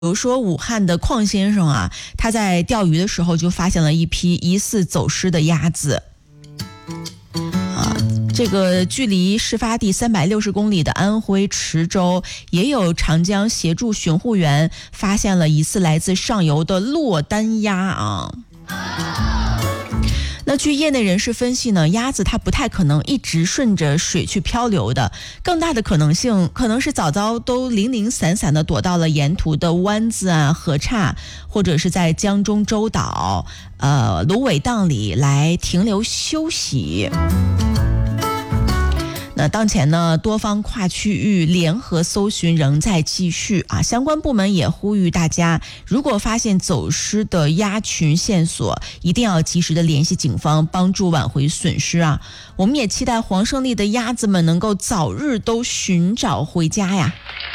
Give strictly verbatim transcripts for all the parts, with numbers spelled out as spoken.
比如说武汉的邝先生啊，他在钓鱼的时候就发现了一批疑似走失的鸭子。啊，这个距离事发地三百六十公里的安徽池州，也有长江协助巡护员发现了疑似来自上游的落单鸭啊。那据业内人士分析呢，鸭子它不太可能一直顺着水去漂流的，更大的可能性可能是早早都零零散散的躲到了沿途的湾子啊、河岔，或者是在江中洲岛、呃芦苇荡里来停留休息。那当前呢，多方跨区域联合搜寻仍在继续啊，相关部门也呼吁大家，如果发现走失的鸭群线索，一定要及时的联系警方，帮助挽回损失啊。我们也期待黄胜利的鸭子们能够早日都寻找回家呀。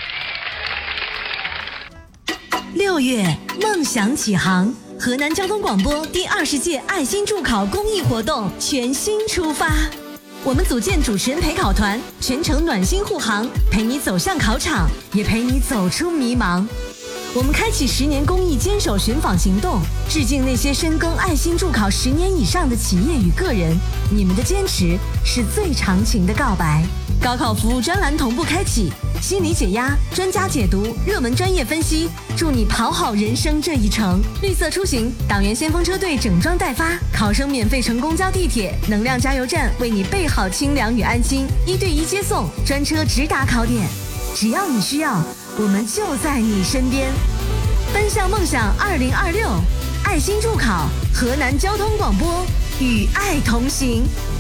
六月，梦想启航，河南交通广播第二十届爱心助考公益活动全新出发。我们组建主持人陪考团，全程暖心护航，陪你走向考场，也陪你走出迷茫。我们开启十年公益坚守寻访行动，致敬那些深耕爱心助考十年以上的企业与个人，你们的坚持是最长情的告白。高考服务专栏同步开启，心理解压、专家解读、热门专业分析，祝你跑好人生这一程。绿色出行，党员先锋车队整装待发，考生免费乘公交地铁，能量加油站为你备好清凉与安心，一对一接送，专车直达考点。只要你需要，我们就在你身边。奔向梦想二零二六，爱心助考，河南交通广播与爱同行。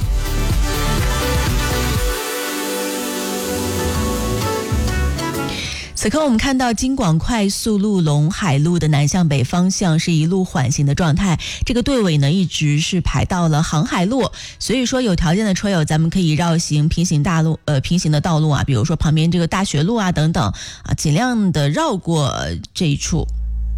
此刻我们看到京广快速路陇海路的南向北方向是一路缓行的状态，这个队尾呢一直是排到了航海路，所以说有条件的车友咱们可以绕行平行大路呃平行的道路啊，比如说旁边这个大学路啊等等啊，尽量的绕过这一处。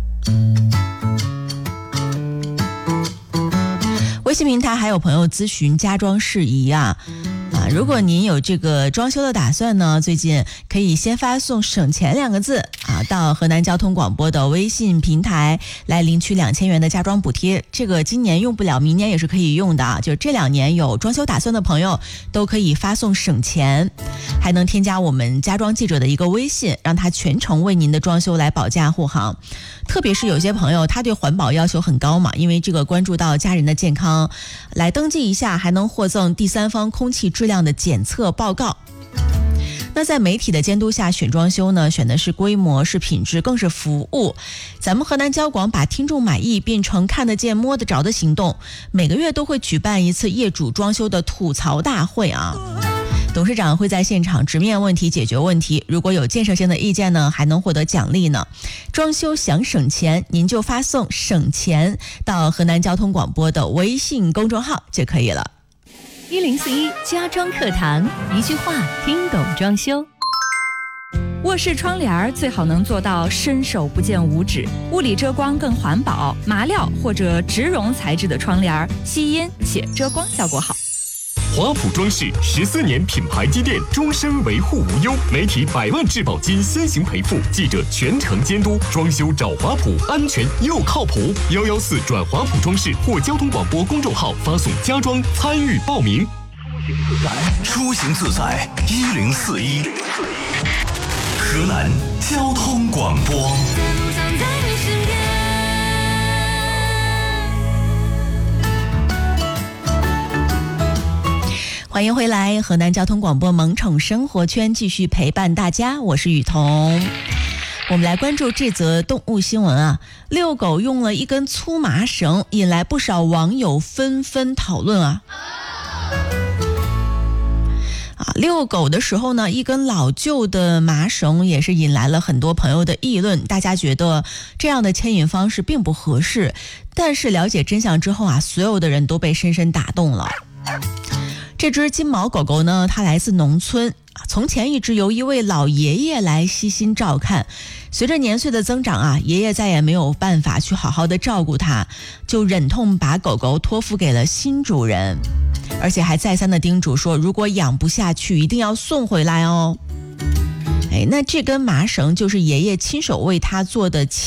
微信平台还有朋友咨询家装事宜啊。啊，如果您有这个装修的打算呢，最近可以先发送省钱两个字啊，到河南交通广播的微信平台来领取两千元的家装补贴。这个今年用不了，明年也是可以用的啊。就这两年有装修打算的朋友都可以发送省钱，还能添加我们家装记者的一个微信，让他全程为您的装修来保驾护航。特别是有些朋友他对环保要求很高嘛，因为这个关注到家人的健康，来登记一下还能获赠第三方空气质量的检测报告。那在媒体的监督下选装修呢，选的是规模，是品质，更是服务。咱们河南交广把听众满意变成看得见摸得着的行动，每个月都会举办一次业主装修的吐槽大会啊。董事长会在现场直面问题，解决问题，如果有建设性的意见呢，还能获得奖励呢。装修想省钱，您就发送省钱到河南交通广播的微信公众号就可以了。 一零四一家装课堂，一句话听懂装修。卧室窗帘最好能做到伸手不见五指，物理遮光更环保，麻料或者植绒材质的窗帘吸音且遮光效果好。 华普装饰十四年品牌积淀，终身维护无忧，媒体百万质保金先行赔付，记者全程监督，装修找华普，安全又靠谱。幺幺四转华普装饰或交通广播公众号发送家装参与报名。 出行自在一零四一，河南交通广播。 欢迎回来，河南交通广播萌宠生活圈继续陪伴大家，我是雨桐。我们来关注这则动物新闻啊，遛狗用了一根粗麻绳，引来不少网友纷纷讨论啊。啊，遛狗的时候呢，一根老旧的麻绳也是引来了很多朋友的议论，大家觉得这样的牵引方式并不合适。但是了解真相之后啊，所有的人都被深深打动了。这只金毛狗狗呢，它来自农村，从前一直由一位老爷爷来悉心照看。随着年岁的增长啊，爷爷再也没有办法去好好的照顾它，就忍痛把狗狗托付给了新主人，而且还再三的叮嘱说，如果养不下去，一定要送回来哦。哎， 哎，那这根麻绳就是爷爷亲手为他做的